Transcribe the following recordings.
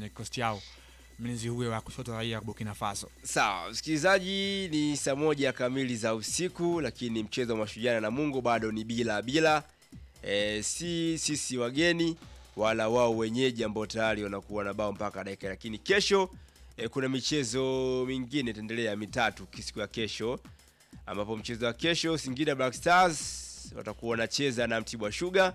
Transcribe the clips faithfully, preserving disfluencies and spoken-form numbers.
kwenye kikosi chao mlinzi huyo wa kushoto raia wa Burkina Faso. Sawa, msikilizaji, ni saa moja kamili za usiku, lakini mchezo wa Mashujaa na Namungo bado ni bila bila. E, si sisi wageni wala wao wenyeji ambao tayari wanakuwa na bao mpaka dakika, lakini kesho e, kuna michezo mingine itaendelea mitatu siku ya kesho, ambapo mchezo wa kesho Singida Black Stars watakuwa wanacheza na Mtibwa Sugar.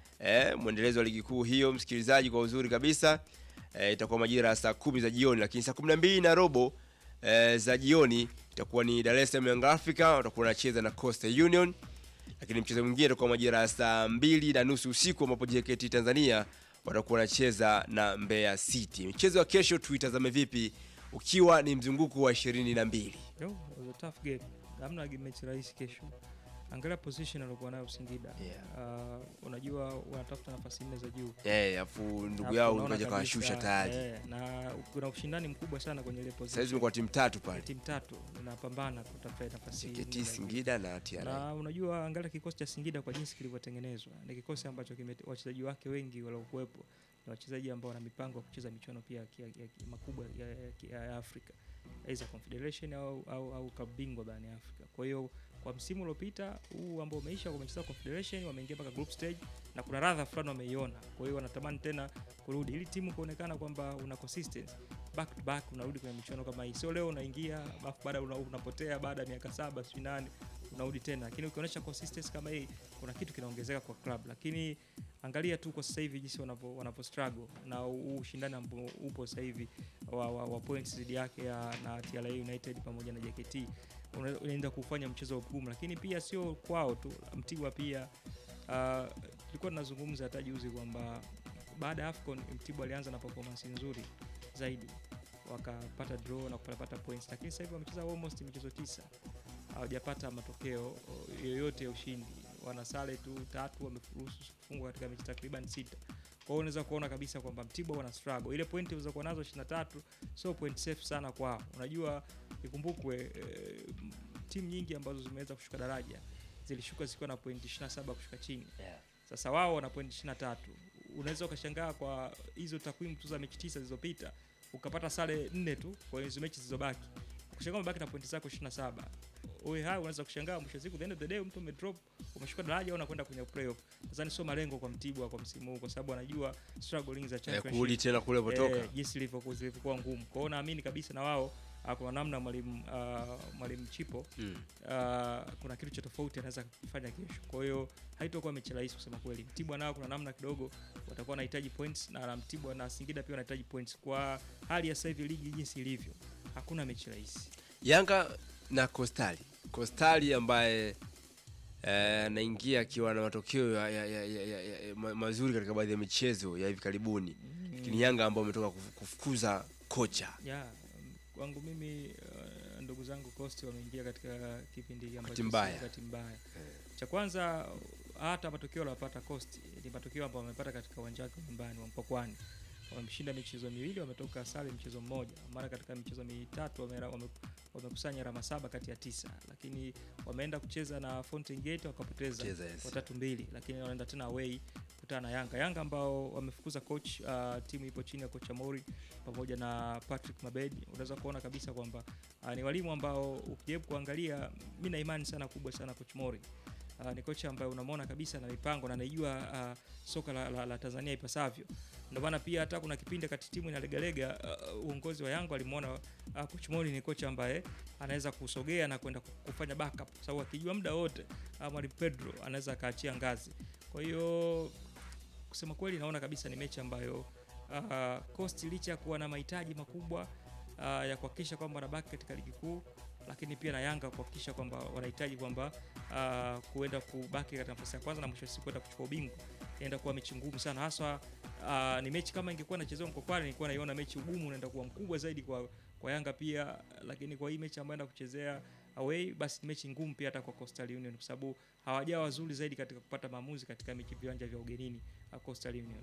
Eh, muendelezo wa ligi kuu hiyo msikilizaji kwa uzuri kabisa. Eh, itakuwa majira ya saa kumi za jioni, lakini saa kumi na mbili na robo eh, za jioni itakuwa ni Dar es Salaam Young Africa watakuwa wanacheza na Coastal Union. Lakini mchezo mwingine utakuwa majira ya saa mbili na nusu usiku ambapo J K T Tanzania watakuwa wanacheza na Mbeya City. Mchezo wa kesho tuitazame vipi ukiwa ni mzunguko wa ishirini na mbili? Yo, it was a tough game. Hamna mechi rahisi kesho. Angalia position alikuwa nayo Singida. Yeah. Uh, unajua wanatafuta nafasi nne za juu. Eh, hey, afu ndugu yao ungoja kawashusha tayari. Eh, na kuna ushindani mkubwa sana kwenye ile position. Sasa hivi kwa timu tatu pale. Timu tatu inapambana kutafuta nafasi. J K T, Singida na T R A. Na unajua angalia kikosi cha Singida kwa jinsi kilivyotengenezwa. Ni kikosi ambacho wachezaji wake wengi waliokuwepo ni wachezaji ambao wana mipango ya kucheza michuano pia ya, ya, ya, makubwa ya, ya, ya Afrika. Aidha Confederation au au, au klabu bingwa barani Afrika. Kwa hiyo kwa msimu uliopita huu ambao umeisha wamecheza Confederation, wameingia mpaka group stage na kuna radha fulani wameiona. Kwa hiyo wanatamani tena kurudi ili timu kuonekana kwamba una consistency back to back, unarudi kwenye michuano kama hii. Sio leo unaingia alafu baada unapotea baada ya miaka saba sio nane unarudi tena. Lakini ukionyesha consistency kama hii kuna kitu kinaongezeka kwa club. Lakini angalia tu kwa sasa hivi jinsi wanapo wanapo struggle na ushindani ambao upo sasa hivi wa, wa, wa points zidi yake ya, na T R A United pamoja na J K T unaenda kufanya mchezo mgumu. Lakini pia sio kwao tu, Mtibwa pia uh, tulikuwa tunazungumza hata juzi kwamba baada ya AFCON Mtibwa alianza na performance nzuri zaidi, wakapata draw na kupata points, lakini sasa hivi wamecheza almost michezo tisa hawajapata matokeo yoyote ya ushindi, wana sare tu tatu, wamefurusu kufungwa katika mechi takriban sita. Kwa hiyo unaweza kuona kabisa kwamba Mtibwa wana struggle. Ile pointi walizokuwa nazo ishirini na tatu sio point safe sana kwao. Unajua ikumbukwe e, timu nyingi ambazo zimeweza kushuka daraja zilishuka zikiwa na point ishirini na saba kushuka chini. Yeah. Sasa wao wana point ishirini na tatu. Unaweza ukashangaa kwa hizo takwimu tu za mechi tisa zilizopita ukapata sare nne tu kwa hizo mechi zilizobaki. Ukishangaa mbaki na pointi zako ishirini na saba. Wewe hai unaweza kushangaa mwisho siku the end of the day mtu umedrop, umeshuka daraja au unakwenda kwenye playoff. Nadhani sio malengo kwa Mtibwa kwa msimu huu kwa sababu anajua struggling za championship. Kurudi tena kule potoka. Eh, jinsi ilivyokuwa zilivyokuwa ngumu. Kwa hiyo naamini kabisa na wao kwa namna mwalimu uh, mwalimu Chipo mm. uh, kuna kitu cha tofauti anaweza kufanya kesho. Kwa hiyo haitakuwa mechi rahisi kusema kweli. Mtibwa nao kuna namna kidogo watakuwa wanahitaji points na Mtibwa na Singida pia wanahitaji points kwa hali ya sasa hivi ligi jinsi ilivyo. Hakuna mechi rahisi. Yanga na Coastal. Coastal ambaye anaingia eh, akiwa na matokeo ya, ya, ya, ya, ya, ya, mazuri katika baadhi ya michezo ya hivi karibuni. Lakini mm. Yanga ambao umetoka kufukuza kocha. Yeah. Kwangu mimi uh, ndugu zangu Coast wameingia katika kipindi ambacho wakati mbaya. Yeah. Cha kwanza hata matokeo waliyopata Coast ni matokeo ambayo wamepata katika uwanja wake nyumbani wa Mkwakwani. Wameshinda michezo miwili, wametoka sare mchezo mmoja. Maana katika michezo mitatu wamekusanya alama saba kati ya tisa. Lakini wameenda kucheza na Fountain Gate wakapoteza kwa tatu mbili. Lakini wanaenda tena away kutana na Yanga. Yanga ambao wamefukuza coach, uh, timu ipo chini ya kocha Mori pamoja na Patrick Mabedi. Unaweza kuona kabisa kwamba uh, ni walimu ambao ukijaribu kuangalia mimi na imani sana kubwa sana coach Mori. Uh, ni kocha ambaye unamwona kabisa na mipango na anajua uh, soka la, la, la Tanzania ipasavyo. Ndio maana pia hata kuna kipindi kati timu inalegalega uh, uongozi wa Yanga alimuona uh, coach Mori ni kocha ambaye anaweza kusogea na kwenda kufanya backup sababu akijua muda wote uh, Mwalimu Pedro anaweza kaachia ngazi. Kwa hiyo kusema kweli naona kabisa ni mechi ambayo uh, Coast licha kuwa na mahitaji makubwa uh, ya kuhakikisha kwamba wanabaki katika ligi kuu, lakini pia na Yanga kuhakikisha kwamba wanahitaji kwamba uh, kuenda kubaki katika nafasi ya kwanza na mwisho siku kwenda kuchukua ubingwa. Inaenda kuwa mechi ngumu sana hasa uh, ni mechi kama ingekuwa inachezewa Mkwakwani nilikuwa naiona mechi ugumu unaenda kuwa mkubwa zaidi kwa kwa Yanga pia, lakini kwa hii mechi ambayo anaenda kuchezea away basi ni mechi ngumu pia hata kwa Coastal Union kwa sababu hawajawa wazuri zaidi katika kupata maamuzi katika mechi viwanja vya ugenini wa Coastal Union.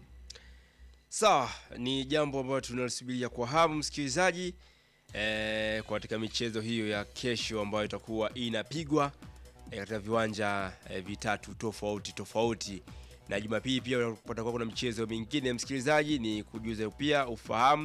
Sawa, ni jambo ambalo tunasubiria kwa hamu msikilizaji. Eh, kwa katika michezo hiyo ya kesho ambayo itakuwa inapigwa eh, katika viwanja eh, vitatu tofauti tofauti, na Jumapili pia patakuwa kuna michezo mingine msikilizaji, ni kujuza pia ufahamu